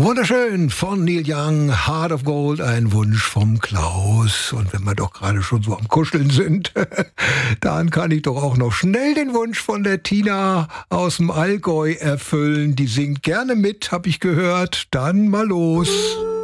Wunderschön von Neil Young, Heart of Gold, ein Wunsch vom Klaus. Und wenn wir doch gerade schon so am Kuscheln sind, dann kann ich doch auch noch schnell den Wunsch von der Tina aus dem Allgäu erfüllen. Die singt gerne mit, habe ich gehört. Dann mal los.